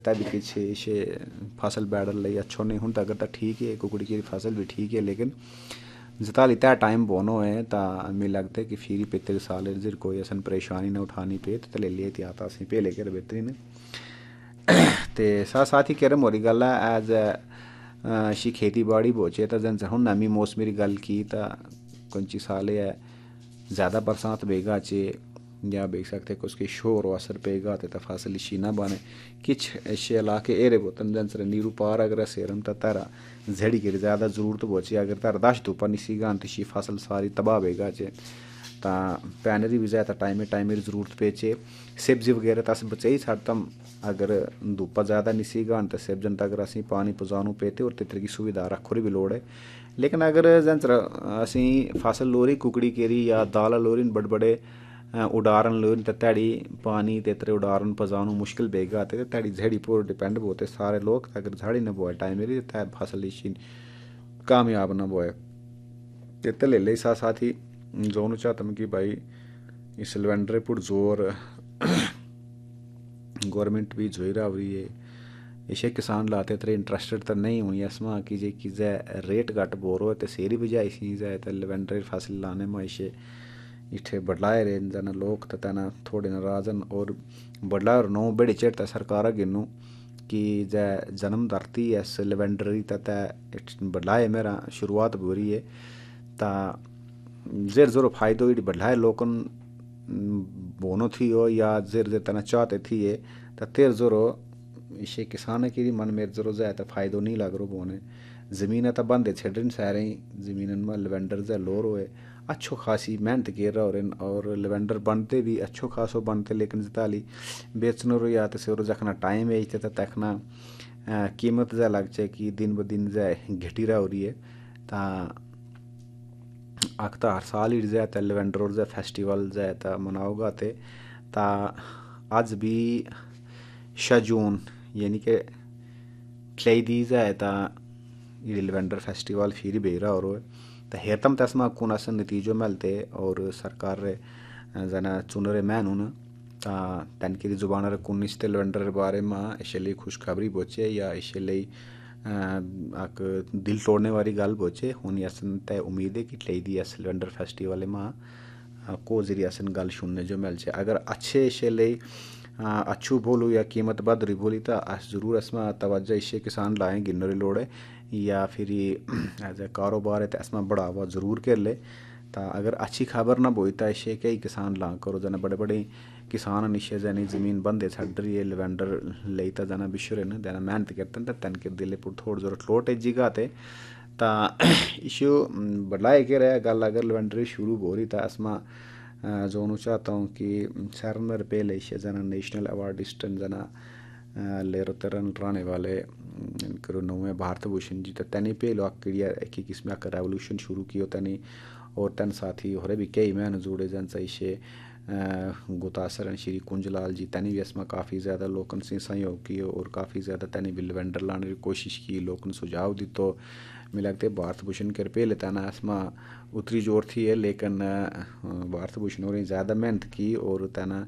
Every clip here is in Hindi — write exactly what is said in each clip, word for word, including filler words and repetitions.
भी किछ इसे फसल बैडल लई अच्छो नहीं हूँ अगर तो ठीक है कुकड़ी की फसल भी ठीक है लेकिन जिताली तय टाइम बोनो है ता हमें लगता है कि फिर पितर साल जिर कोई असन परेशानी ना उठानी पे तो ले लिए ती आता सी पहले कर बेहतरीन ते साथ साथ ही कह मोरी गल है एज शी खेती बाड़ी बोचे तो जन हूँ नमी मौसमी री गल की तो कुछ साल है ज़्यादा बरसात बेगा चे या बेच सकते कि उसके शोर व असर पेगा तो फसल इशी ना बने किच ऐसे इलाके एरे बोतन जन सर नीरू पार अगर सेरम तो तारा झड़ी के ज़्यादा ज़रूरत बोचे अगर तार दाश धूपा निसी गान तो शी फसल सारी तबाह बेगा चे ता पैनरी भी ज़्यादा टाइम टाइम ज़रूरत पेचे सब्जी वगैरह तस बचे ही छाड़तम अगर धूपा ज़्यादा निसी गान तो सब्जन तक असी पानी पुजानू पेते और तितर की सुविधा रखोरी भी लोड़ है लेकिन अगर जन असी फसल लोरी कुकड़ी केरी या दाल लोरी बड़ बड़े उडारन लोरी तो तैड़ी पानी तेतरे उडारन पजानू मुश्किल बेगा ते तैड़ी झड़ी पर डिपेंड बोते सारे लोग अगर झाड़ी न बोए टाइम मेरी तै फसल इसी कामयाब न बोए ते ले ले साथ साथ ही जोनू चाहतम कि भाई इस सिलेंडर पुट जोर गवर्नमेंट भी जोई रहा हुई है इसे किसान लाते थे इंटरेस्टेड तो नहीं हुई इसमें कि जे कि रेट घट बोरो तो सेरी बजाई सी जाए तो लेवेंडर फसल लाने में इसे इठे बढ़लाए रे जना लोग तो तना थोड़े नाराजन और बढ़ला और नौ बड़ी चढ़ता सरकार गिनू कि जै जन्म धरती है लेवेंडरी तथा बढ़लाए मेरा शुरुआत बुरी है ता जेर जोर फायदो इड बढ़लाए लोकन बोनो थी हो या जेर जेर तना चाहते थी है ता तेर जोरो इसे किसान की मन मेरे जरूर जाए तो फायदो नहीं लग रो बोने ज़मीन तो बंदे छेड़न सारे ज़मीन में लेवेंडर जा लोर हुए अच्छो खासी मेहनत कर रहा और और लेवेंडर बनते भी अच्छो खासो बनते लेकिन जिताली बेचनो रो या तो से जखना टाइम है तो तखना कीमत जा लग जाए कि दिन ब दिन जाए घटी रहा हो रही है ता अखता हर साल ही जाए तो लेवेंडर और जाए फेस्टिवल जाए तो मनाओगा ते ता आज भी छह जून यानी कि क्लाई दी जाए ता लेवेंडर फेस्टिवल फिर बेरा और तो हेतम तस्मा कौन असन नतीजों मिलते और सरकार रे जना चुनरे मैन हूँ ता तन की जुबान रे कौन निश्ते लेवेंडर बारे में इसे लिए खुशखबरी बोचे या इसे लिए आक दिल तोड़ने वाली गल बोचे हूँ असन तय उम्मीद है कि क्लाई दी अस लेवेंडर फेस्टिवल में को जरिए असन गल सुनने जो मिल जाए अगर अच्छे इसे लिए अच्छू बोलूँ या कीमत बदरी बोली तो अस ज़रूर असमा तवज्जो इसे किसान लाएँ गिनरी लोड़े या फिर एज ए कारोबार है तो असमा बढ़ावा ज़रूर कर ले ता अगर अच्छी खबर ना बोई तो इसे कई किसान ला करो जना बड़े बड़े किसान निशे जानी ज़मीन बंदे छड़ रही है लेवेंडर ले तो जना बिशुर न जना मेहनत करते तो तन के दिले पुर थोड़ी जरूरत लोट है जिगा ते ता इशू बढ़ाए के रहा गल अगर लेवेंडर शुरू हो रही था असमा जोनू चाहता हूँ कि सरनर पे ले जना नेशनल अवार्डिस्ट जना लेरो तरन राने वाले करो नौवे भारत भूषण जी तो तनी पे लो क्रिया एक ही किस्म का रेवोल्यूशन शुरू किया तनी और तन साथी हो भी कई मैन जुड़े जन सही गुतासरन श्री कुंजलाल जी तनी भी इसमें काफ़ी ज़्यादा लोगन से सहयोग किए और काफ़ी ज़्यादा तनी भी लेवेंडर लाने की कोशिश की लोगन सुझाव दी तो मिल लगते भारत भूषण कर पे लेता ना इसमें उतरी जोर थी है लेकिन भारत भूषण और ज़्यादा मेहनत की और तना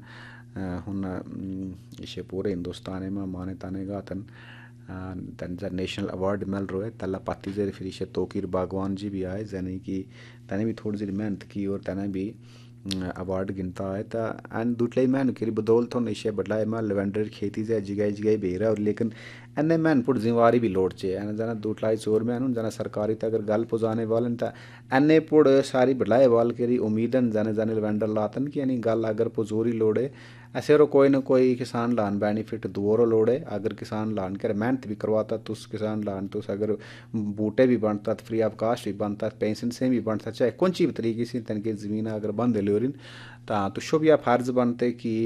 हूँ इसे पूरे हिंदुस्तान में माने ताने गा तन तन नेशनल अवार्ड मिल रहा है तला पाती जर फिर इसे तोकीर बागवान जी भी आए जने कि तने भी थोड़ी सी मेहनत की और तने भी अवार्ड गिनता है तो एंड दूटलाई मैन की बदौलत हो इसे बढ़लाए में लेवेंडर खेती से जिगाई जिगाई बेरा और लेकिन एने मैन पुट जिम्मेवारी भी लोड चे एन जना दूटलाई चोर मैन जना सरकारी तक अगर गल पुजाने वालन ता एने पुड़ सारी बढ़लाए वाल करी उम्मीदन जाने जाने लेवेंडर लातन की यानी गल अगर पुजोरी लोड़े ऐसे रो कोई ना कोई किसान लान बेनिफिट दोरो लोड़े अगर किसान लान कर मेहनत भी करवाता तो उस किसान लान तो अगर बूटे भी बनता फ्री ऑफ कास्ट भी बनता पेंशन से भी बनता चाहे कौन सी भी तरीके से तनके ज़मीन अगर बंद लोरिन ता तो शुभ या फर्ज बनते कि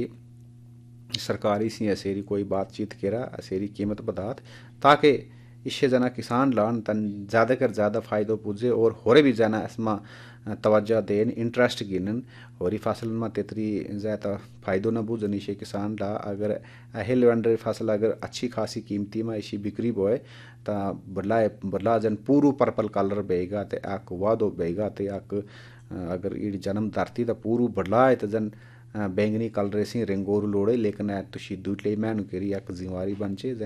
सरकारी सी असेरी कोई बातचीत करा असेरी कीमत बतात ताकि इससे जना किसान लान तन ज़्यादा कर ज़्यादा फ़ायदो पुजे और होरे भी जना इसमें तवज्जो देन इंटरेस्ट गिनन होरी फसल में तेतरी ज़्यादा फ़ायदो न बुझन इसे किसान ला अगर अहे लेवेंडर फसल अगर अच्छी खासी कीमती में इसी बिक्री बोए ता बदला बदला जन पूरू पर्पल कलर बेगा ते आक वादो बेगा ते आक अगर इड जन्म धरती तो पूरू बदला है तो जन बैंगनी कलर से रिंगोर लोड़े लेकिन तुशी दूट ले मैनु केरी एक जिम्मेवारी बन चे